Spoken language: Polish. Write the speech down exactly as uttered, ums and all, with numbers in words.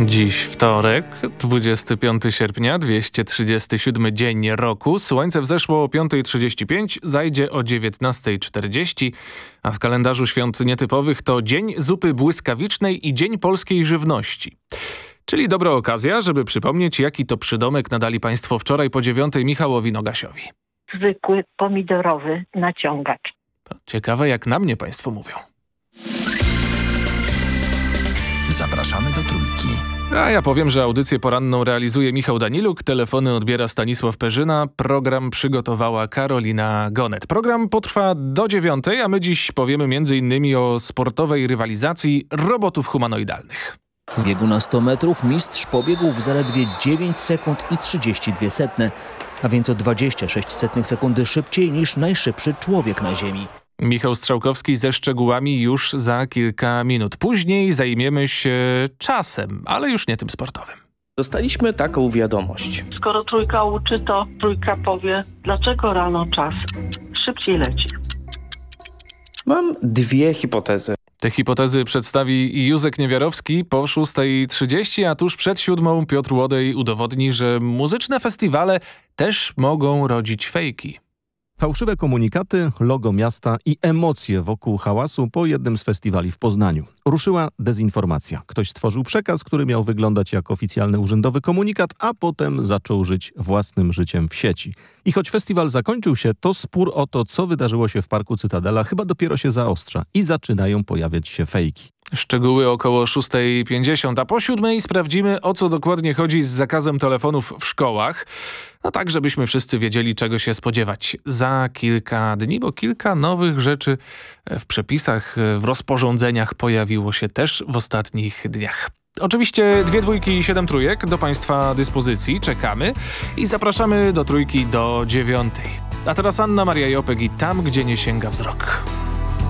Dziś wtorek, dwudziestego piątego sierpnia, dwieście trzydziesty siódmy dzień roku. Słońce wzeszło o piąta trzydzieści pięć, zajdzie o dziewiętnasta czterdzieści, a w kalendarzu świąt nietypowych to Dzień Zupy Błyskawicznej i Dzień Polskiej Żywności. Czyli dobra okazja, żeby przypomnieć, jaki to przydomek nadali Państwo wczoraj po dziewiątej Michałowi Nogasiowi. Zwykły pomidorowy naciągacz. Ciekawe, jak na mnie Państwo mówią. Zapraszamy do Trójki. A ja powiem, że audycję poranną realizuje Michał Daniluk, telefony odbiera Stanisław Perzyna, program przygotowała Karolina Gonet. Program potrwa do dziewiątej, a my dziś powiemy między innymi o sportowej rywalizacji robotów humanoidalnych. W biegu na sto metrów mistrz pobiegł w zaledwie dziewięć sekund i trzydzieści dwie setne, a więc o dwadzieścia sześć setnych sekundy szybciej niż najszybszy człowiek na ziemi. Michał Strzałkowski ze szczegółami już za kilka minut. Później zajmiemy się czasem, ale już nie tym sportowym. Dostaliśmy taką wiadomość. Skoro trójka uczy, to trójka powie, dlaczego rano czas szybciej leci. Mam dwie hipotezy. Te hipotezy przedstawi Józek Niewiarowski po szósta trzydzieści, a tuż przed siódmą Piotr Łodej udowodni, że muzyczne festiwale też mogą rodzić fejki. Fałszywe komunikaty, logo miasta i emocje wokół hałasu po jednym z festiwali w Poznaniu. Ruszyła dezinformacja. Ktoś stworzył przekaz, który miał wyglądać jak oficjalny urzędowy komunikat, a potem zaczął żyć własnym życiem w sieci. I choć festiwal zakończył się, to spór o to, co wydarzyło się w Parku Cytadela, chyba dopiero się zaostrza i zaczynają pojawiać się fejki. Szczegóły około szósta pięćdziesiąt, a po siódmej sprawdzimy, o co dokładnie chodzi z zakazem telefonów w szkołach. No tak, żebyśmy wszyscy wiedzieli, czego się spodziewać za kilka dni, bo kilka nowych rzeczy w przepisach, w rozporządzeniach pojawiło się też w ostatnich dniach. Oczywiście dwie dwójki i siedem trójek do Państwa dyspozycji. Czekamy i zapraszamy do Trójki do dziewiątej. A teraz Anna Maria Jopek i Tam, gdzie nie sięga wzrok.